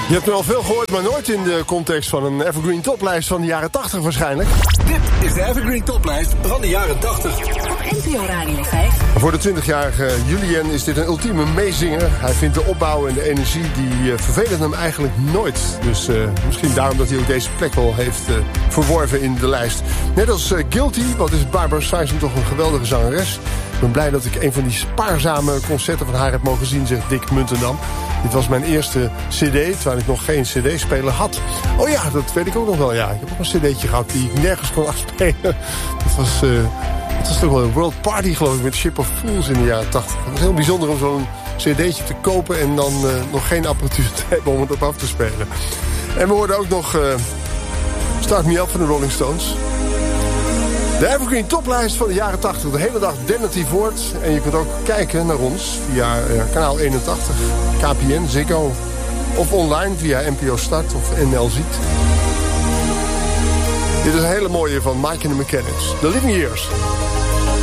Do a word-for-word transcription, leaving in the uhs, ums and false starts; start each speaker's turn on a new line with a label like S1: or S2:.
S1: Je hebt nu al veel gehoord, maar nooit in de context van een Evergreen toplijst van de jaren tachtig waarschijnlijk.
S2: Dit is de Evergreen toplijst van de jaren tachtig.
S3: Op N P O Radio vijf.
S1: Voor de twintigjarige Julien is dit een ultieme meezinger. Hij vindt de opbouw en de energie, die uh, vervelen hem eigenlijk nooit. Dus uh, misschien daarom dat hij ook deze plek wel heeft uh, verworven in de lijst. Net als uh, Guilty, wat is Barbara Streisand toch een geweldige zangeres. Ik ben blij dat ik een van die spaarzame concerten van haar heb mogen zien, zegt Dick Muntendam. Dit was mijn eerste cd, terwijl ik nog geen cd-speler had. Oh ja, dat weet ik ook nog wel, ja. Ik heb ook een cd'tje gehad die ik nergens kon afspelen. Dat was, uh, dat was toch wel een World Party, geloof ik, met Ship of Fools in de jaren tachtig. Het was heel bijzonder om zo'n cd'tje te kopen en dan uh, nog geen apparatuur te hebben om het op af te spelen. En we hoorden ook nog uh, Start Me Up van de Rolling Stones. De Evergreen toplijst van de jaren tachtig. De hele dag dennert voort. En je kunt ook kijken naar ons via uh, kanaal eenentachtig, K P N, Ziggo. Of online via N P O Start of N L Ziet. Dit is een hele mooie van Mike and the Mechanics. The Living Years.